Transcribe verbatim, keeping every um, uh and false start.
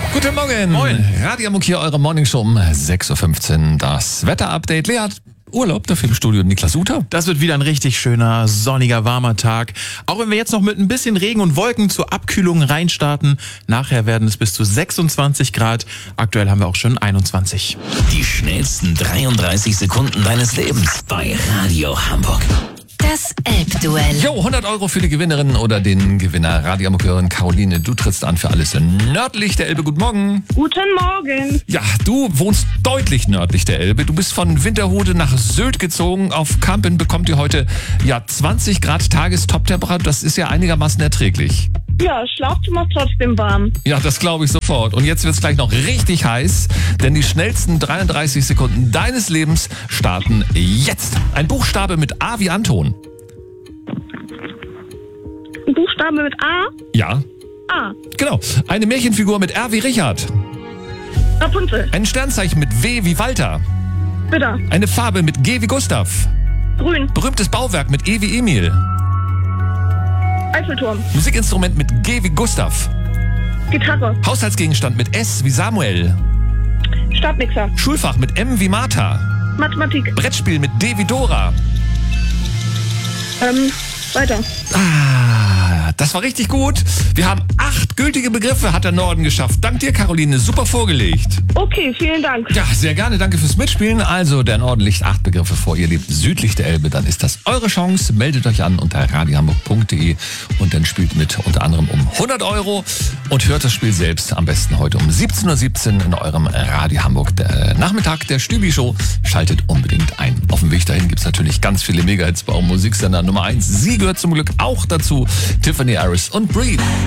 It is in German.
Guten Morgen. Moin. Radio Hamburg hier, eure Morningshow um sechs Uhr fünfzehn. Das Wetterupdate. Lea hat Urlaub, dafür im Studio Niklas Uter. Das wird wieder ein richtig schöner, sonniger, warmer Tag. Auch wenn wir jetzt noch mit ein bisschen Regen und Wolken zur Abkühlung reinstarten. Nachher werden es bis zu sechsundzwanzig Grad. Aktuell haben wir auch schon einundzwanzig. Die schnellsten dreiunddreißig Sekunden deines Lebens bei Radio Hamburg. Das Elbduell. Jo, hundert Euro für die Gewinnerin oder den Gewinner. Radio Hamburgerin Caroline, du trittst an für alles nördlich der Elbe. Guten Morgen. Guten Morgen. Ja, du wohnst deutlich nördlich der Elbe. Du bist von Winterhude nach Sylt gezogen. Auf Kampen bekommt ihr heute ja zwanzig Grad Tagestoptemperatur. Das ist ja einigermaßen erträglich. Ja, Schlafzimmer ist trotzdem warm. Ja, das glaube ich sofort. Und jetzt wird es gleich noch richtig heiß, denn die schnellsten dreiunddreißig Sekunden deines Lebens starten jetzt. Ein Buchstabe mit A wie Anton. Ein Buchstabe mit A? Ja, A. genau. Eine Märchenfigur mit R wie Richard. Rapunzel. Ein Sternzeichen mit W wie Walter. Bitter. Eine Farbe mit G wie Gustav. Grün. Berühmtes Bauwerk mit E wie Emil. Eiffelturm. Musikinstrument mit G wie Gustav. Gitarre. Haushaltsgegenstand mit S wie Samuel. Stabmixer. Schulfach mit M wie Martha. Mathematik. Brettspiel mit D wie Dora. Ähm, weiter. Ah, das war richtig gut. Wir haben acht gültige Begriffe, hat der Norden geschafft. Dank dir, Caroline, super vorgelegt. Okay, vielen Dank. Ja, sehr gerne, danke fürs Mitspielen. Also, der Norden liegt acht Begriffe vor. Ihr lebt südlich der Elbe, dann ist das eure Chance. Meldet euch an unter radio hamburg punkt de und dann spielt mit unter anderem um hundert Euro und hört das Spiel selbst am besten heute um siebzehn Uhr siebzehn in eurem Radio Hamburg der Nachmittag der Stübi-Show. Schaltet unbedingt ein. Auf dem Weg dahin gibt es natürlich ganz viele Mega-Hits bei eurem Musiksender Nummer eins. Sie gehört zum Glück auch dazu. Tiffany Harris und Breathe.